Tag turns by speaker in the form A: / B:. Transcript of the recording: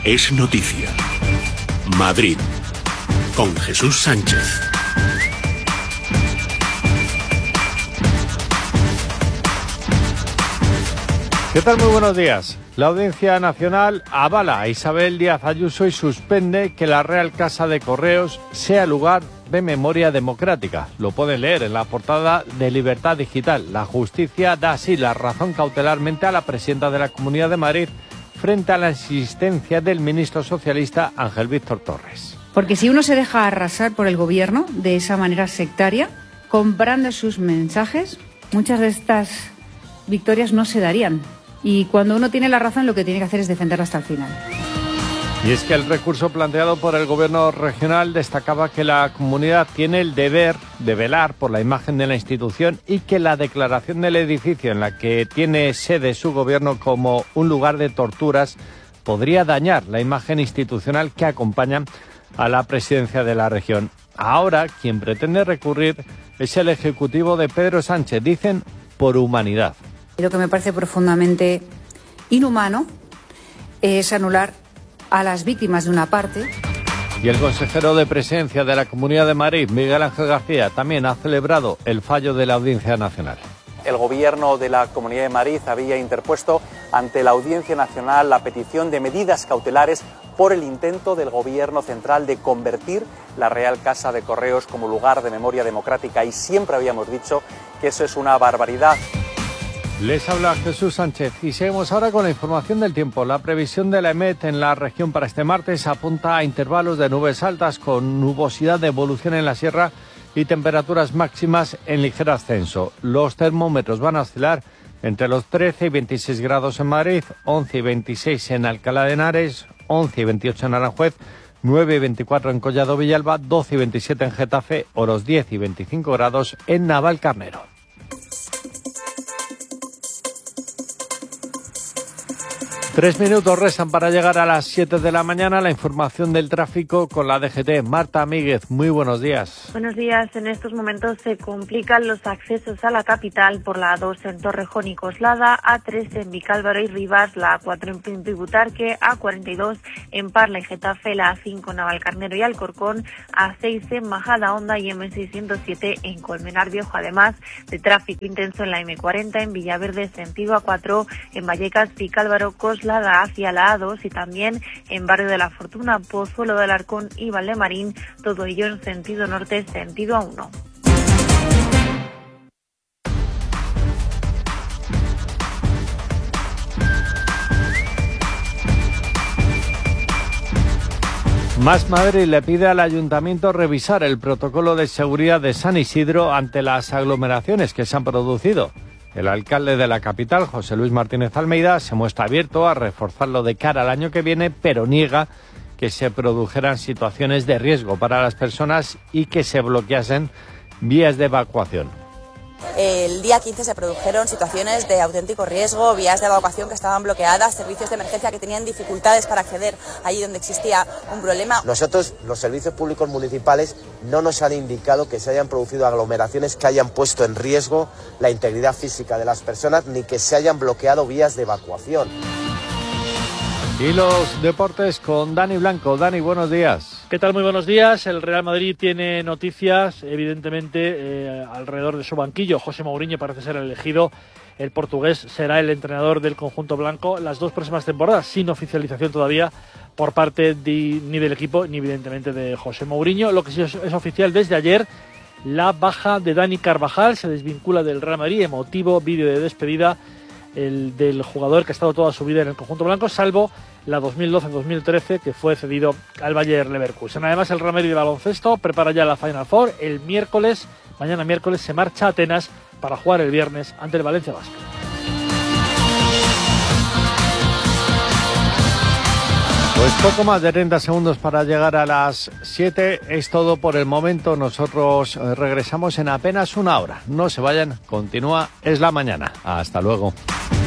A: es noticia. Madrid, con Jesús Sánchez.
B: ¿Qué tal? Muy buenos días. La Audiencia Nacional avala a Isabel Díaz Ayuso y suspende que la Real Casa de Correos sea lugar de memoria democrática. Lo pueden leer en la portada de Libertad Digital. La justicia da así la razón cautelarmente a la presidenta de la Comunidad de Madrid frente a la insistencia del ministro socialista Ángel Víctor Torres.
C: Porque si uno se deja arrasar por el gobierno de esa manera sectaria, comprando sus mensajes, muchas de estas victorias no se darían. Y cuando uno tiene la razón, lo que tiene que hacer es defenderla hasta el final.
B: Y es que el recurso planteado por el gobierno regional destacaba que la comunidad tiene el deber de velar por la imagen de la institución y que la declaración del edificio en la que tiene sede su gobierno como un lugar de torturas podría dañar la imagen institucional que acompaña a la presidencia de la región. Ahora, quien pretende recurrir es el ejecutivo de Pedro Sánchez, dicen por humanidad.
C: Lo que me parece profundamente inhumano es anular a las víctimas de una parte.
B: Y el consejero de Presidencia de la Comunidad de Madrid, Miguel Ángel García, también ha celebrado el fallo de la Audiencia Nacional.
D: El Gobierno de la Comunidad de Madrid había interpuesto ante la Audiencia Nacional la petición de medidas cautelares por el intento del Gobierno central de convertir la Real Casa de Correos como lugar de memoria democrática, y siempre habíamos dicho que eso es una barbaridad.
B: Les habla Jesús Sánchez y seguimos ahora con la información del tiempo. La previsión de la EMET en la región para este martes apunta a intervalos de nubes altas con nubosidad de evolución en la sierra y temperaturas máximas en ligero ascenso. Los termómetros van a oscilar entre los 13 y 26 grados en Madrid, 11 y 26 en Alcalá de Henares, 11 y 28 en Aranjuez, 9 y 24 en Collado Villalba, 12 y 27 en Getafe o los 10 y 25 grados en Navalcarnero. 3 minutos restan para llegar a las 7 de la mañana. La información del tráfico con la DGT. Marta Míguez, muy buenos días.
E: Buenos días. En estos momentos se complican los accesos a la capital por la A2 en Torrejón y Coslada, A3 en Vicálvaro y Rivas, la A4 en Pinto y Butarque, A42 en Parla y Getafe, la A5 en Navalcarnero y Alcorcón, A6 en Majadahonda y M607 en Colmenar Viejo, además de tráfico intenso en la M40 en Villaverde, sentido A4, en Vallecas, Vicálvaro, Coslada hacia la A2 y también en Barrio de la Fortuna, Pozuelo del Arcón y Valdemarín, todo ello en sentido norte, sentido A1.
B: Más Madrid le pide al Ayuntamiento revisar el protocolo de seguridad de San Isidro ante las aglomeraciones que se han producido. El alcalde de la capital, José Luis Martínez Almeida, se muestra abierto a reforzarlo de cara al año que viene, pero niega que se produjeran situaciones de riesgo para las personas y que se bloqueasen vías de evacuación.
F: El día 15 se produjeron situaciones de auténtico riesgo, vías de evacuación que estaban bloqueadas, servicios de emergencia que tenían dificultades para acceder allí donde existía un problema.
G: Nosotros, los servicios públicos municipales, no nos han indicado que se hayan producido aglomeraciones que hayan puesto en riesgo la integridad física de las personas ni que se hayan bloqueado vías de evacuación.
B: Y los deportes con Dani Blanco. Dani, buenos días.
H: ¿Qué tal? Muy buenos días. El Real Madrid tiene noticias, evidentemente, alrededor de su banquillo. José Mourinho parece ser elegido. El portugués será el entrenador del conjunto blanco las 2 próximas temporadas, sin oficialización todavía por parte ni del equipo ni, evidentemente, de José Mourinho. Lo que sí es oficial desde ayer, la baja de Dani Carvajal. Se desvincula del Real Madrid. Emotivo vídeo de despedida del jugador que ha estado toda su vida en el conjunto blanco, salvo la 2012-2013, que fue cedido al Bayer Leverkusen. Además, el Real Madrid de baloncesto prepara ya la Final Four. Mañana miércoles, se marcha a Atenas para jugar el viernes ante el Valencia Basket.
B: Pues poco más de 30 segundos para llegar a las 7. Es todo por el momento. Nosotros regresamos en apenas una hora. No se vayan, continúa Es la Mañana. Hasta luego.